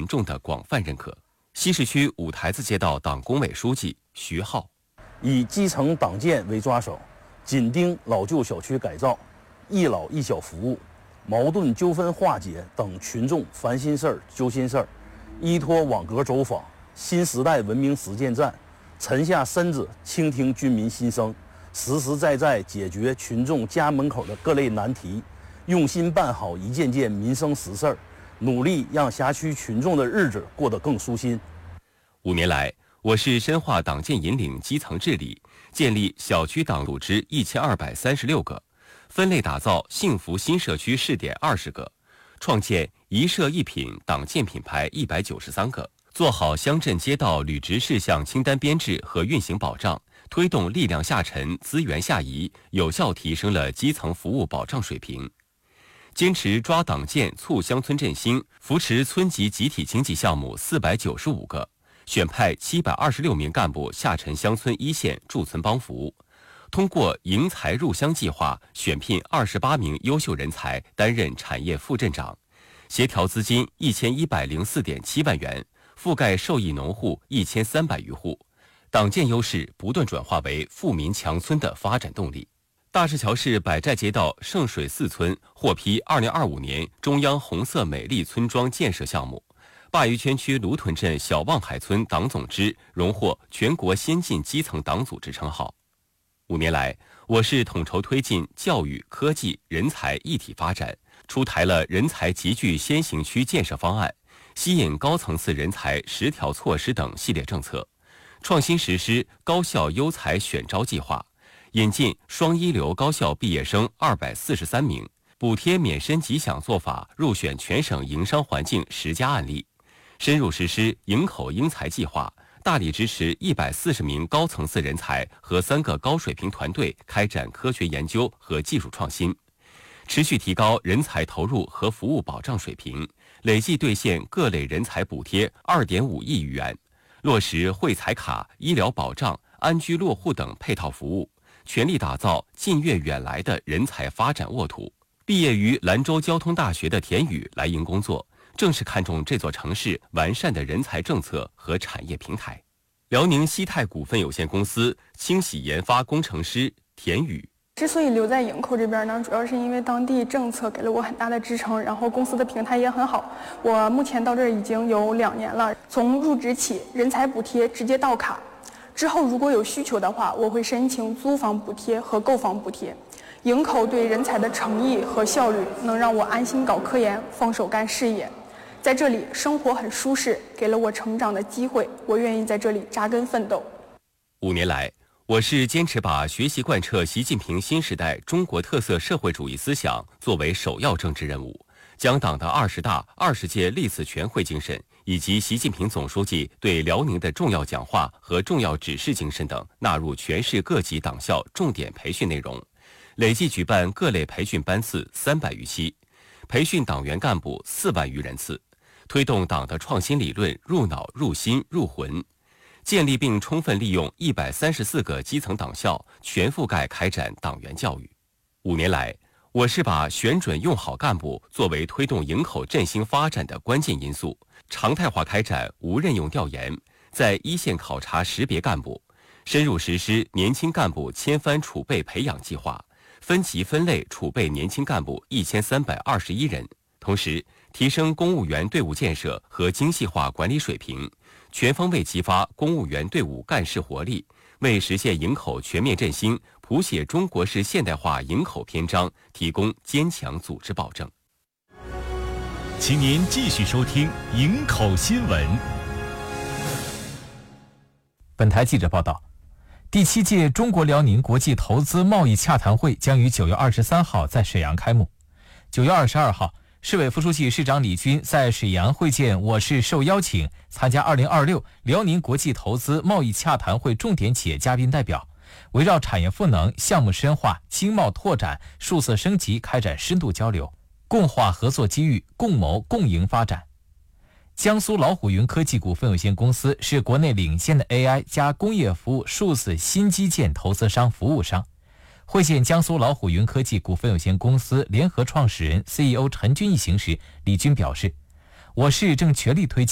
群众的广泛认可。西市区五台子街道党工委书记徐浩， 以基层党建为抓手，紧盯老旧小区改造、一老一小服务、矛盾纠纷化解等群众烦心事儿、揪心事儿，依托网格走访、新时代文明实践站，沉下身子倾听军民心声，实实在在解决群众家门口的各类难题，用心办好一件件民生实事儿，努力让辖区群众的日子过得更舒心。 5年来，我市深化党建引领基层治理，建立小区党组织1236个，分类打造幸福新社区试点20个，创建一社一品党建品牌193个，做好乡镇街道履职事项清单编制和运行保障，推动力量下沉、资源下移，有效提升了基层服务保障水平。坚持抓党建促乡村振兴，扶持村级集体经济项目495个，选派726名干部下沉乡村一线驻村帮扶。通过迎才入乡计划，选聘28名优秀人才担任产业副镇长，协调资金1104.7万元，覆盖受益农户1300余户。党建优势不断转化为富民强村的发展动力。大石桥市百寨街道圣水寺村获批2025年中央红色美丽村庄建设项目。鲅鱼圈区芦屯镇小望海村党总支荣获全国先进基层党组织称号。5年来，我市统筹推进教育、科技、人才一体发展，出台了人才集聚先行区建设方案，吸引高层次人才10条措施等系列政策，创新实施高校优才选招计划，引进双一流高校毕业生243名，补贴免申吉享做法入选全省营商环境10家案例，深入实施营口英才计划，大力支持140名高层次人才和3个高水平团队开展科学研究和技术创新，持续提高人才投入和服务保障水平，累计兑现各类人才补贴2.5亿余元，落实惠才卡、医疗保障、安居落户等配套服务，全力打造近悦远来的人才发展沃土。毕业于兰州交通大学的田宇来营工作，正是看中这座城市完善的人才政策和产业平台。辽宁西泰股份有限公司清洗研发工程师田宇， 之所以留在营口这边呢，主要是因为当地政策给了我很大的支撑，然后公司的平台也很好。我目前到这儿已经有2年了，从入职起，人才补贴直接到卡。之后如果有需求的话，我会申请租房补贴和购房补贴。营口对人才的诚意和效率，能让我安心搞科研，放手干事业。在这里生活很舒适，给了我成长的机会，我愿意在这里扎根奋斗。 5年来，我市坚持把学习贯彻习近平新时代中国特色社会主义思想作为首要政治任务，将党的20大、20届历次全会精神以及习近平总书记对辽宁的重要讲话和重要指示精神等纳入全市各级党校重点培训内容，累计举办各类培训班次300余期，培训党员干部4万余人次，推动党的创新理论入脑、入心、入魂，建立并充分利用134个基层党校，全覆盖开展党员教育。5年来，我市把选准用好干部作为推动营口振兴发展的关键因素，常态化开展无任用调研，在一线考察识别干部，深入实施年轻干部千帆储备培养计划，分级分类储备年轻干部1321人，同时提升公务员队伍建设和精细化管理水平，全方位激发公务员队伍干事活力，为实现营口全面振兴、谱写中国式现代化营口篇章提供坚强组织保证。 请您继续收听营口新闻。 本台记者报道，第7届中国辽宁国际投资贸易洽谈会将于9月23号在沈阳开幕。9月22号，市委副书记、市长李军在沈阳会见我市受邀请参加2026辽宁国际投资贸易洽谈会重点企业嘉宾代表，围绕产业赋能、项目深化、经贸拓展、数字升级开展深度交流，共话合作机遇，共谋共赢发展。江苏老虎云科技股份有限公司是国内领先的 AI 加工业服务数字新基建投资商服务商。会见江苏老虎云科技股份有限公司联合创始人 CEO 陈军一行时，李军表示，我市正全力推进